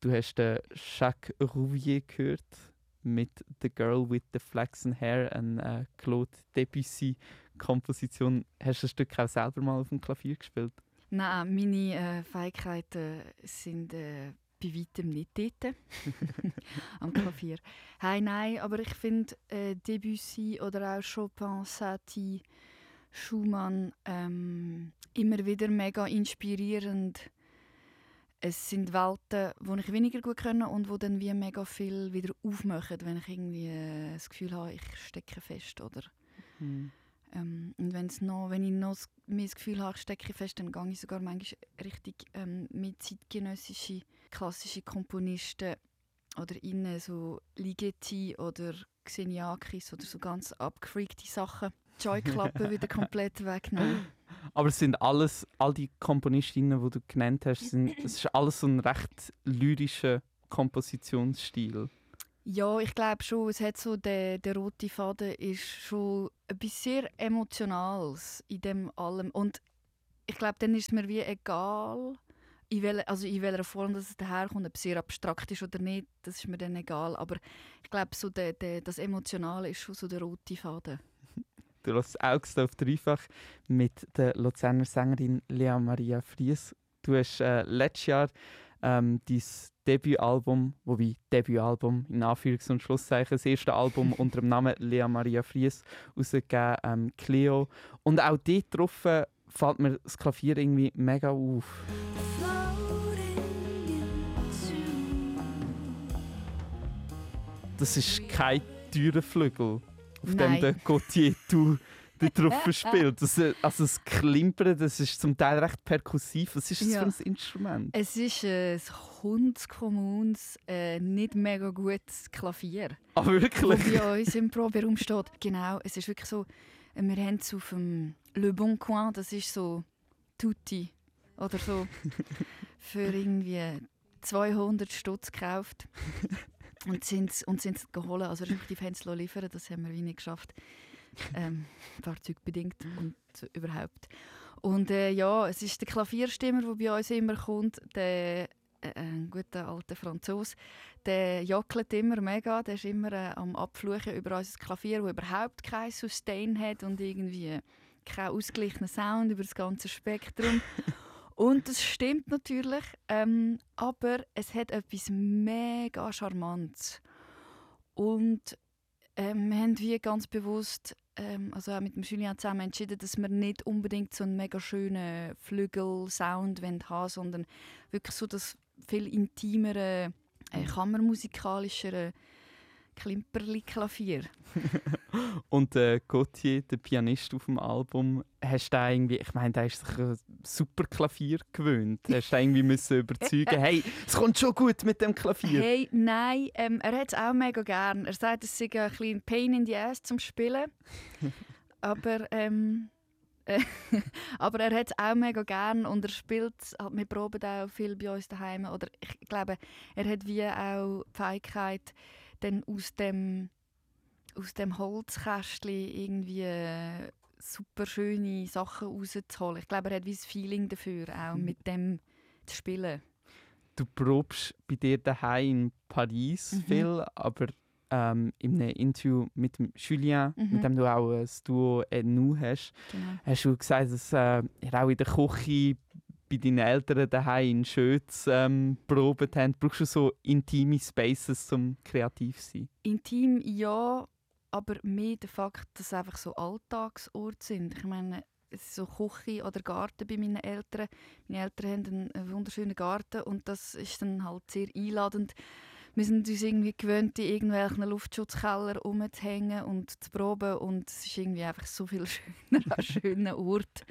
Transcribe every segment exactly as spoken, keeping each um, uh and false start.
du hast den Jacques Rouvier gehört mit «The Girl with the Flaxen Hair», eine äh, Claude Debussy-Komposition. Hast du das Stück auch selber mal auf dem Klavier gespielt? Nein, meine äh, Fähigkeiten sind äh, bei weitem nicht dort am Klavier. Hey, nein, aber ich finde äh, Debussy oder auch Chopin, Satie, Schumann ähm, immer wieder mega inspirierend. Es sind Welten, die ich weniger gut kann und die dann wie mega viel wieder aufmachen, wenn ich irgendwie äh, das Gefühl habe, ich stecke fest. Oder, Mhm. ähm, und wenn's noch, wenn ich noch mehr das Gefühl habe, ich stecke fest, dann gehe ich sogar manchmal richtig ähm, mit zeitgenössischen, klassischen Komponisten oder innen so Ligeti oder Xeniakis oder so ganz abgefreakte Sachen. Die Scheuklappen wieder komplett wegnehmen. Aber es sind alles, all die Komponistinnen, die du genannt hast, sind, es ist alles so ein recht lyrischer Kompositionsstil. Ja, ich glaube schon, es hat so der, der rote Faden ist schon etwas sehr Emotionales in dem allem. Und ich glaube, dann ist es mir wie egal, in welcher, also in welcher Form das es daherkommt, ob es sehr abstrakt ist oder nicht, das ist mir dann egal. Aber ich glaube, so der, der, das Emotionale ist schon so der rote Faden. Du hörst «Augst auf dreifach» mit der Luzerner Sängerin Lea Maria Fries. Du hast äh, letztes Jahr ähm, dein Debütalbum, wobei Debütalbum in Anführungs- und Schlusszeichen, das erste Album unter dem Namen Lea Maria Fries rausgegeben, ähm, «Cleo». Und auch dort drauf äh, fällt mir das Klavier irgendwie mega auf. Das ist kein teurer Flügel, auf Nein. dem der Gauthier du drauf spielt. Das, äh, also das Klimpern, das ist zum Teil recht perkussiv. Was ist das Ja. für ein Instrument? Es ist ein hundskommunes, äh, nicht mega gutes Klavier, Ah, das wirklich? bei uns im Proberaum steht. Genau, es ist wirklich so, äh, wir haben es auf dem Le Bon Coin, das ist so Tutti oder so, für irgendwie zweihundert Stutz gekauft und sind und sind es geholt, also respektive haben es liefern, das haben wir wie nicht geschafft, ähm, fahrzeugbedingt und überhaupt. Und äh, ja, es ist der Klavierstimmer, der bei uns immer kommt, der äh, ein guter alter Franzose, der jockelt immer mega, der ist immer äh, am Abfluchen über unser Klavier, das überhaupt kein Sustain hat und irgendwie keinen ausgeglichenen Sound über das ganze Spektrum. Und das stimmt natürlich, ähm, aber es hat etwas mega Charmantes. Und ähm, wir haben wie ganz bewusst, ähm, also auch mit dem Julien zusammen entschieden, dass wir nicht unbedingt so einen mega schönen Flügel-Sound haben wollen, sondern wirklich so das viel intimere, äh, kammermusikalischere Klimperli-Klavier. Und äh, Gauthier, der Pianist auf dem Album, hast du irgendwie, ich meine, der ist sich ein super Klavier gewöhnt. Hast du irgendwie müssen überzeugen, hey, es kommt schon gut mit dem Klavier. Hey, nein, ähm, er hat es auch mega gern. Er sagt, es sei ein bisschen Pain in the Ass zum Spielen. aber, ähm, äh, aber er hat es auch mega gern und er spielt, halt, wir proben auch viel bei uns daheim. Oder ich glaube, er hat wie auch die Fähigkeit, dann aus dem, aus dem Holzkästchen irgendwie äh, super schöne Sachen rauszuholen. Ich glaube, er hat wie das Feeling dafür, auch mit dem zu spielen. Du probst bei dir daheim in Paris Mhm. viel, aber ähm, in einem Interview mit dem Julien, Mhm. mit dem du auch ein Duo «Nu» hast, Genau. hast du gesagt, dass äh, ihr auch in der Küche bei deinen Eltern daheim in Schötz ähm, probiert habt. Brauchst du so intime Spaces, um kreativ zu sein? Intim ja, aber mehr der Fakt, dass es einfach so Alltagsorte sind. Ich meine, es ist so Küche oder Garten bei meinen Eltern. Meine Eltern haben einen, einen wunderschönen Garten und das ist dann halt sehr einladend. Wir sind uns irgendwie gewöhnt, in irgendwelchen Luftschutzkeller rumzuhängen und zu proben und es ist irgendwie einfach so viel schöner an schönen Ort.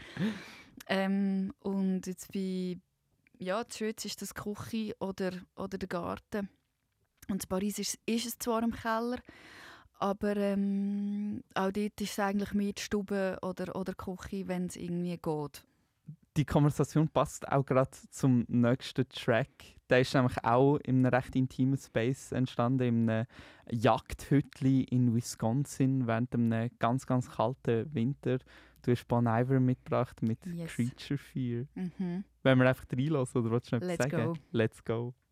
Ähm, und jetzt bei ja, in Schweiz ist das die Küche oder, oder der Garten. Und in Paris ist, ist es zwar im Keller, aber ähm, auch dort ist es eigentlich mehr die Stube oder, oder die Küche, wenn es irgendwie geht. Die Konversation passt auch gerade zum nächsten Track. Der ist nämlich auch in einem recht intimen Space entstanden, in einem Jagdhütli in Wisconsin während einem ganz, ganz kalten Winter. Du hast Bon Iver mitgebracht mit Yes. «Creature Fear». Mhm. Wollen wir einfach reinlassen oder willst du noch etwas Let's sagen? go. Let's go.